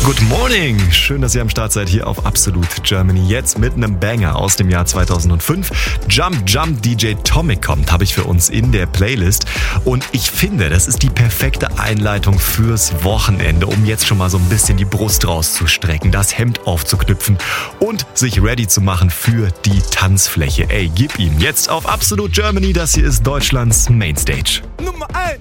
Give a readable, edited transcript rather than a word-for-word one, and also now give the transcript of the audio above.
Good morning! Schön, dass ihr am Start seid hier auf Absolute Germany. Jetzt mit einem Banger aus dem Jahr 2005. Jump Jump DJ Tomic kommt, habe ich für uns in der Playlist. Und ich finde, das ist die perfekte Einleitung fürs Wochenende, um jetzt schon mal so ein bisschen die Brust rauszustrecken, das Hemd aufzuknüpfen und sich ready zu machen für die Tanzfläche. Ey, gib ihm jetzt auf Absolute Germany. Das hier ist Deutschlands Mainstage. Nummer 1.